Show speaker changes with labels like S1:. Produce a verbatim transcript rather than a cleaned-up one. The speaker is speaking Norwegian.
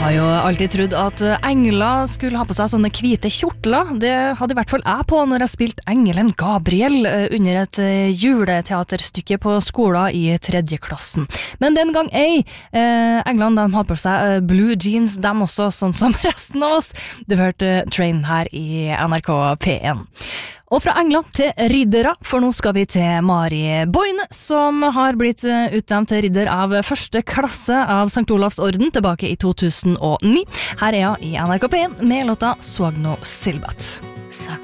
S1: har jo alltid trodd at engler skulle ha på seg sånne hvite kjortler. Det hadde i hvert fall jeg på når jeg spilte engelen Gabriel under et juleteaterstykke på skolen i tredje klassen. Men den gang ei, eh, englene de hadde på seg blue jeans, dem også, sånn som resten av oss. Du hørte Train her i N R K P en. Og fra engler til riddere, for nå skal vi til Mari Boine, som har blitt utnevnt til ridder av første klasse av Sankt Olavs orden tilbake i to tusen og ni. Her er hun i N R K P en med låta Suagno Silbat.